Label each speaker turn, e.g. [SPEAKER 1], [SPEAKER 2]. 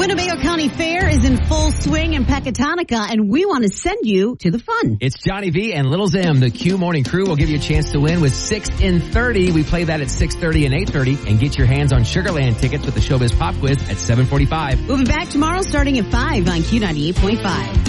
[SPEAKER 1] Winnebago County Fair is in full swing in Pecatonica, and we want to send you to the fun.
[SPEAKER 2] It's Johnny V and Little Zim. The Q Morning Crew will give you a chance to win with 6 in 30. We play that at 6:30 and 8:30. And get your hands on Sugarland tickets with the Showbiz Pop Quiz at 7:45.
[SPEAKER 1] We'll be back tomorrow starting at 5 on Q98.5.